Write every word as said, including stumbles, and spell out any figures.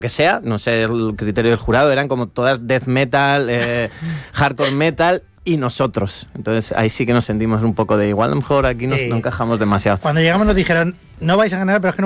que sea, no sé el criterio del jurado, eran como todas death metal, eh, hardcore metal y nosotros. Entonces ahí sí que nos sentimos un poco de igual, a lo mejor aquí nos, Sí. no encajamos demasiado. Cuando llegamos nos dijeron, no vais a ganar, pero es que no